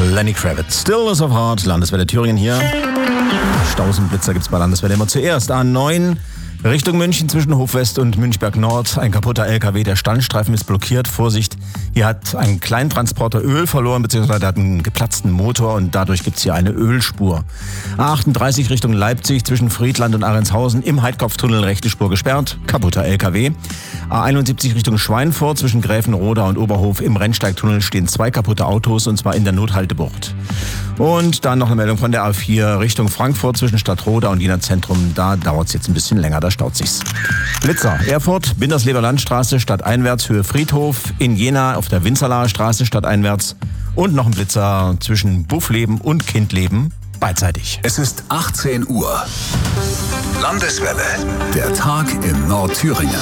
Lenny Kravitz, Stillness of Heart, Landeswelle Thüringen hier. Stausenblitzer gibt's bei Landeswelle immer zuerst. A9 Richtung München zwischen Hofwest und Münchberg Nord. Ein kaputter LKW, der Standstreifen ist blockiert. Vorsicht, hier hat ein Kleintransporter Öl verloren, beziehungsweise hat einen geplatzten Motor und dadurch gibt's hier eine Ölspur. A38 Richtung Leipzig zwischen Friedland und Ahrentshausen im Heidkopftunnel rechte Spur gesperrt. Kaputter LKW. A71 Richtung Schweinfurt zwischen Gräfenroda und Oberhof im Rennsteigtunnel stehen 2 kaputte Autos und zwar in der Nothaltebucht. Und dann noch eine Meldung von der A4 Richtung Frankfurt zwischen Stadtroda und Jena Zentrum. Da dauert es jetzt ein bisschen länger, da staut sich's. Blitzer, Erfurt, Bindersleber Landstraße stadteinwärts, Höhe Friedhof. In Jena auf der Winzerlaer Straße stadteinwärts. Und noch ein Blitzer zwischen Buffleben und Kindleben beidseitig. Es ist 18 Uhr. Landeswelle, der Tag in Nordthüringen.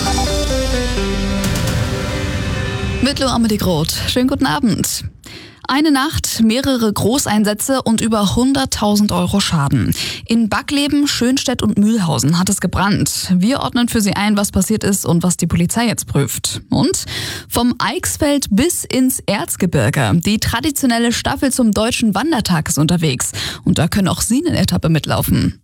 Mit Lo Amelie Groth. Schönen guten Abend. Eine Nacht, mehrere Großeinsätze und über 100.000 Euro Schaden. In Backleben, Schönstedt und Mühlhausen hat es gebrannt. Wir ordnen für Sie ein, was passiert ist und was die Polizei jetzt prüft. Und vom Eichsfeld bis ins Erzgebirge. Die traditionelle Staffel zum Deutschen Wandertag ist unterwegs. Und da können auch Sie eine Etappe mitlaufen.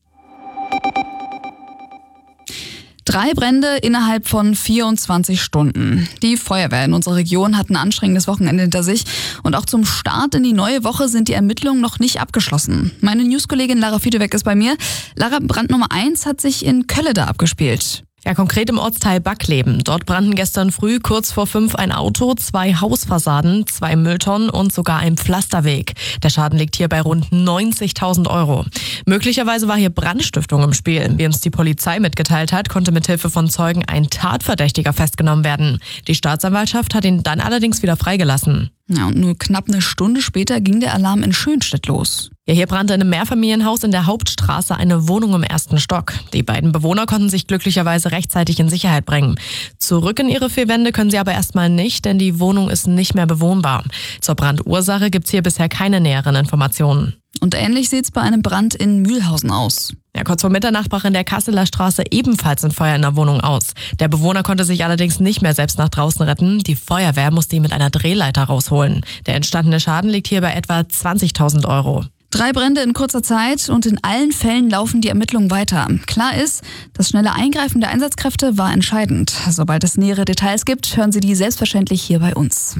3 Brände innerhalb von 24 Stunden. Die Feuerwehr in unserer Region hat ein anstrengendes Wochenende hinter sich. Und auch zum Start in die neue Woche sind die Ermittlungen noch nicht abgeschlossen. Meine Newskollegin Lara Fiedebeck ist bei mir. Lara, Brand Nummer 1 hat sich in Köllede abgespielt. Ja, konkret im Ortsteil Backleben. Dort brannten gestern früh kurz vor 5 ein Auto, 2 Hausfassaden, 2 Mülltonnen und sogar ein Pflasterweg. Der Schaden liegt hier bei rund 90.000 Euro. Möglicherweise war hier Brandstiftung im Spiel. Wie uns die Polizei mitgeteilt hat, konnte mithilfe von Zeugen ein Tatverdächtiger festgenommen werden. Die Staatsanwaltschaft hat ihn dann allerdings wieder freigelassen. Ja, und nur knapp eine Stunde später ging der Alarm in Schönstedt los. Ja, hier brannte in einem Mehrfamilienhaus in der Hauptstraße eine Wohnung im 1. Stock. Die beiden Bewohner konnten sich glücklicherweise rechtzeitig in Sicherheit bringen. Zurück in ihre 4 Wände können sie aber erstmal nicht, denn die Wohnung ist nicht mehr bewohnbar. Zur Brandursache gibt's hier bisher keine näheren Informationen. Und ähnlich sieht's bei einem Brand in Mühlhausen aus. Ja, kurz vor Mitternacht brach in der Kasseler Straße ebenfalls ein Feuer in der Wohnung aus. Der Bewohner konnte sich allerdings nicht mehr selbst nach draußen retten. Die Feuerwehr musste ihn mit einer Drehleiter rausholen. Der entstandene Schaden liegt hier bei etwa 20.000 Euro. 3 Brände in kurzer Zeit und in allen Fällen laufen die Ermittlungen weiter. Klar ist, das schnelle Eingreifen der Einsatzkräfte war entscheidend. Sobald es nähere Details gibt, hören Sie die selbstverständlich hier bei uns.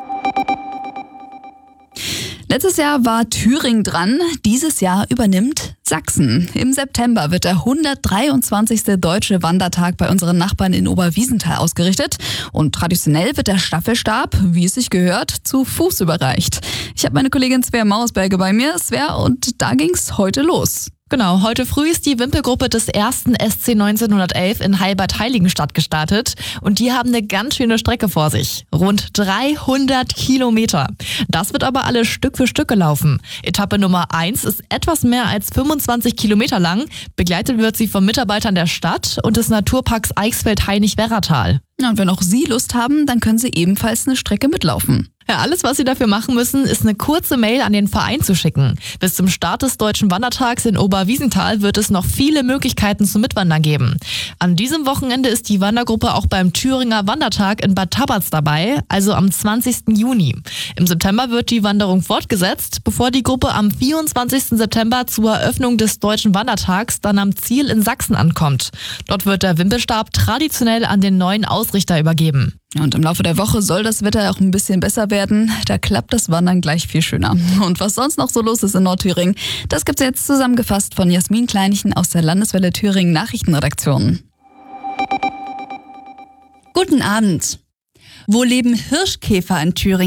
Letztes Jahr war Thüringen dran, dieses Jahr übernimmt Sachsen. Im September wird der 123. Deutsche Wandertag bei unseren Nachbarn in Oberwiesenthal ausgerichtet. Und traditionell wird der Staffelstab, wie es sich gehört, zu Fuß überreicht. Ich habe meine Kollegin Svea Mausberge bei mir. Svea, und da ging's heute los. Genau, heute früh ist die Wimpelgruppe des 1. SC 1911 in Heilbad-Heiligenstadt gestartet und die haben eine ganz schöne Strecke vor sich. Rund 300 Kilometer. Das wird aber alles Stück für Stück gelaufen. Etappe Nummer 1 ist etwas mehr als 25 Kilometer lang. Begleitet wird sie von Mitarbeitern der Stadt und des Naturparks Eichsfeld-Hainich-Werratal. Ja, und wenn auch Sie Lust haben, dann können Sie ebenfalls eine Strecke mitlaufen. Ja, alles, was Sie dafür machen müssen, ist eine kurze Mail an den Verein zu schicken. Bis zum Start des Deutschen Wandertags in Oberwiesenthal wird es noch viele Möglichkeiten zum Mitwandern geben. An diesem Wochenende ist die Wandergruppe auch beim Thüringer Wandertag in Bad Tabatz dabei, also am 20. Juni. Im September wird die Wanderung fortgesetzt, bevor die Gruppe am 24. September zur Eröffnung des Deutschen Wandertags dann am Ziel in Sachsen ankommt. Dort wird der Wimpelstab traditionell an den neuen Ausrichter übergeben. Und im Laufe der Woche soll das Wetter auch ein bisschen besser werden. Da klappt das Wandern gleich viel schöner. Und was sonst noch so los ist in Nordthüringen, das gibt's jetzt zusammengefasst von Jasmin Kleinichen aus der Landeswelle Thüringen Nachrichtenredaktion. Guten Abend. Wo leben Hirschkäfer in Thüringen?